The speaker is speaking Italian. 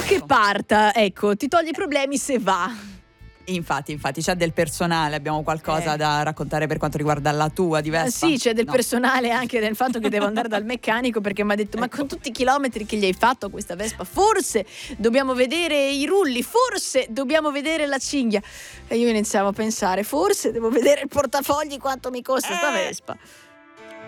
che parta, ecco, ti toglie i problemi se va. Infatti c'è del personale, abbiamo qualcosa da raccontare per quanto riguarda la tua di Vespa? Sì, c'è del No. personale anche nel fatto che devo andare dal meccanico, perché mi ha detto: ma con tutti i chilometri che gli hai fatto a questa Vespa, forse dobbiamo vedere i rulli, forse dobbiamo vedere la cinghia. E io iniziavo a pensare, forse devo vedere il portafogli quanto mi costa sta Vespa.